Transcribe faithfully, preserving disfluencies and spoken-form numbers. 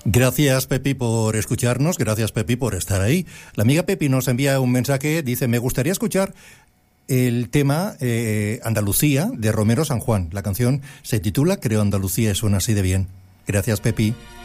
Gracias, Pepi, por escucharnos. Gracias, Pepi, por estar ahí. La amiga Pepi nos envía un mensaje. Dice, me gustaría escuchar el tema eh, Andalucía de Romero San Juan. La canción se titula Creo Andalucía y suena así de bien. Gracias, Pepi.